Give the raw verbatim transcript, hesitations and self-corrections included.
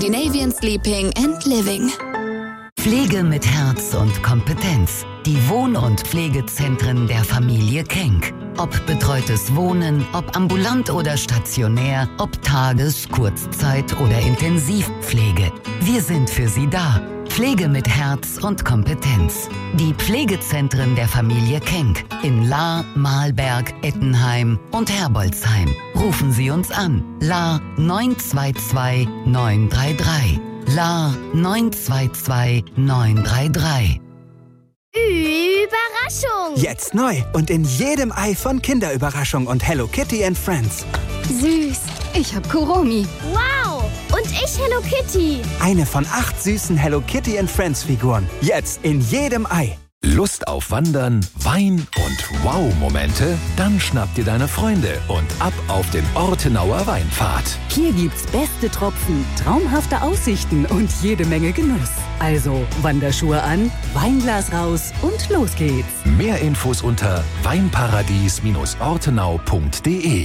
Scandinavian Sleeping and Living. Pflege mit Herz und Kompetenz. Die Wohn- und Pflegezentren der Familie Kenck. Ob betreutes Wohnen, ob ambulant oder stationär, ob Tages-, Kurzzeit- oder Intensivpflege. Wir sind für Sie da. Pflege mit Herz und Kompetenz. Die Pflegezentren der Familie Kenck in Lahr, Mahlberg, Ettenheim und Herbolzheim. Rufen Sie uns an. Lahr neun zwei zwei neun drei drei. Lahr neun zwei zwei neun drei drei. Überraschung! Jetzt neu und in jedem Ei von Kinderüberraschung und Hello Kitty and Friends. Süß. Ich hab Kuromi. Wow! Und ich Hello Kitty. Eine von acht süßen Hello Kitty and Friends Figuren. Jetzt in jedem Ei. Lust auf Wandern, Wein und Wow-Momente? Dann schnapp dir deine Freunde und ab auf den Ortenauer Weinpfad. Hier gibt's beste Tropfen, traumhafte Aussichten und jede Menge Genuss. Also Wanderschuhe an, Weinglas raus und los geht's. Mehr Infos unter weinparadies Bindestrich ortenau punkt de.